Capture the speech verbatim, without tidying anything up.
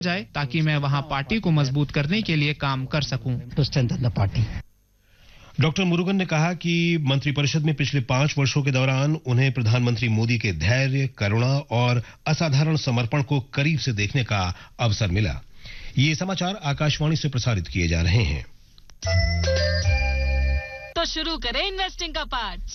जाए ताकि मैं वहां पार्टी को मजबूत करने के लिए काम कर सकूं। To strengthen the party. Doctor Murugan ने कहा कि मंत्रिपरिषद में पिछले पांच वर्षों के दौरान उन्हें प्रधानमंत्री मोदी के धैर्य, करुणा और असाधारण समर्पण को करीब से देखने का अवसर मिला। ये समाचार आकाशवाणी से प्रसारित किए जा रहे हैं। तो शुरू करें इन्वेस्टिंग का पार्ट।